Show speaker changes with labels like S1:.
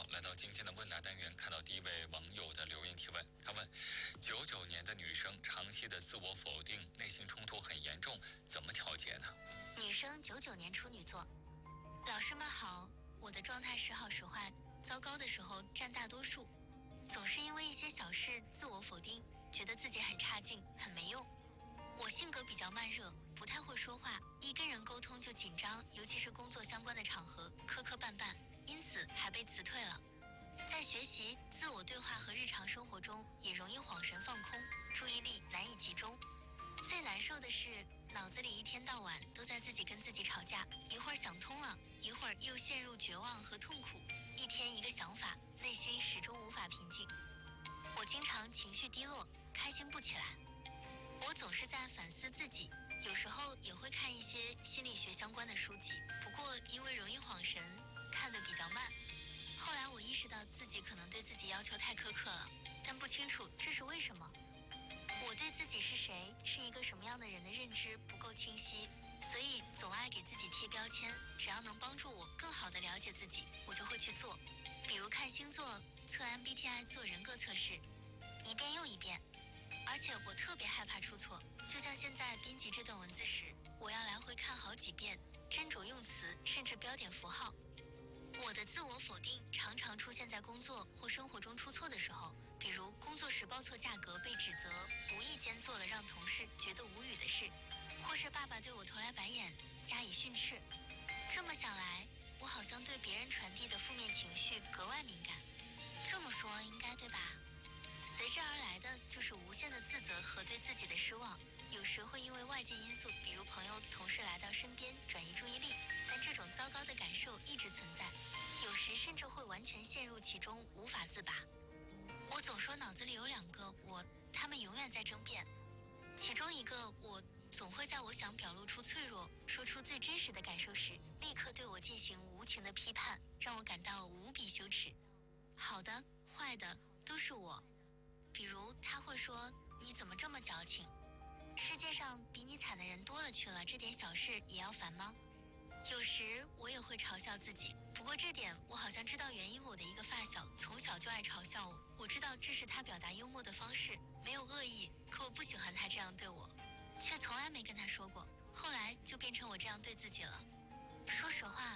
S1: 好，来到今天的问答单元，看到第一位网友的留言提问，他问：99年的女生长期的自我否定，内心冲突很严重，怎么调节呢？
S2: 女生99年处女座，老师们好，我的状态时好时坏，糟糕的时候占大多数，总是因为一些小事自我否定，觉得自己很差劲，很没用。我性格比较慢热，不太会说话，一跟人沟通就紧张，尤其是工作相关的场合，磕磕绊绊，因此还被辞退了。在学习、自我对话和日常生活中，也容易恍神放空，注意力难以集中。最难受的是，脑子里一天到晚都在自己跟自己吵架，一会儿想通了，一会儿又陷入绝望和痛苦，一天一个想法，内心始终无法平静。我经常情绪低落，开心不起来。我总是在反思自己，有时候也会看一些心理学相关的书籍，不过因为容易恍神，看得比较慢。后来我意识到自己可能对自己要求太苛刻了，但不清楚这是为什么。我对自己是谁，是一个什么样的人的认知不够清晰，所以总爱给自己贴标签，只要能帮助我更好地了解自己，我就会去做。比如看星座、测 MBTI、做人格测试，一遍又一遍。而且我特别害怕出错，就像现在编辑这段文字时，我要来回看好几遍，斟酌用词，甚至标点符号。我的自我否定常常出现在工作或生活中出错的时候，比如工作时报错价格被指责，无意间做了让同事觉得无语的事，或是爸爸对我投来白眼，加以训斥。这么想来，我好像对别人传递的负面情绪格外敏感。这么说应该对吧？随之而来的就是无限的自责和对自己的失望，有时会因为外界因素，比如朋友、同事来到身边转移注意力，但这种糟糕的感受一直存在，有时甚至会完全陷入其中，无法自拔。我总说脑子里有两个我，他们永远在争辩，其中一个我总会在我想表露出脆弱，说出最真实的感受时，立刻对我进行无情的批判，让我感到无比羞耻。好的、坏的都是我。比如他会说，你怎么这么矫情，世界上比你惨的人多了去了，这点小事也要烦吗？有时我也会嘲笑自己，不过这点我好像知道原因，我的一个发小从小就爱嘲笑我，我知道这是他表达幽默的方式，没有恶意，可我不喜欢他这样对我，却从来没跟他说过，后来就变成我这样对自己了。说实话，